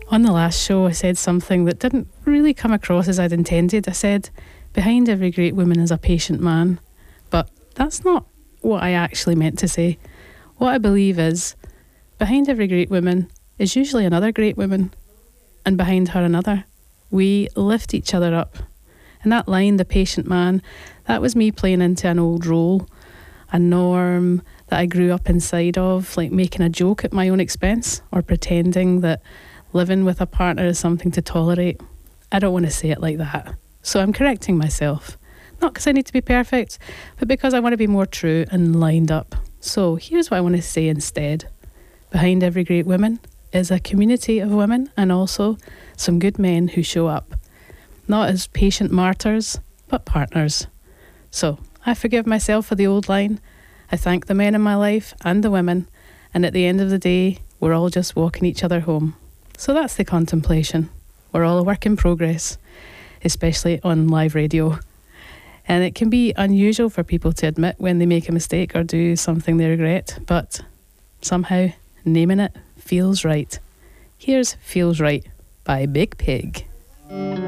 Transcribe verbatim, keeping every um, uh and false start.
On the last show, I said something that didn't really come across as I'd intended. I said, behind every great woman is a patient man. But that's not what I actually meant to say. What I believe is, behind every great woman is usually another great woman, and behind her another. We lift each other up. And that line, the patient man, that was me playing into an old role, a norm that I grew up inside of, like making a joke at my own expense or pretending that living with a partner is something to tolerate. I don't want to say it like that. So I'm correcting myself. Not because I need to be perfect, but because I want to be more true and lined up. So here's what I want to say instead. Behind every great woman is a community of women and also some good men who show up. Not as patient martyrs, but partners. So I forgive myself for the old line. I thank the men in my life and the women. And at the end of the day, we're all just walking each other home. So that's the contemplation. We're all a work in progress, especially on live radio. And it can be unusual for people to admit when they make a mistake or do something they regret, but somehow naming it feels right. Here's Feels Right by Big Pig.